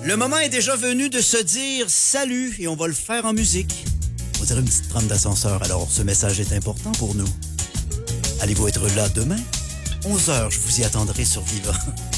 Le moment est déjà venu de se dire salut et on va le faire en musique. On dirait une petite trame d'ascenseur, alors ce message est important pour nous. Allez-vous être là demain? 11h, je vous y attendrai sur Viva.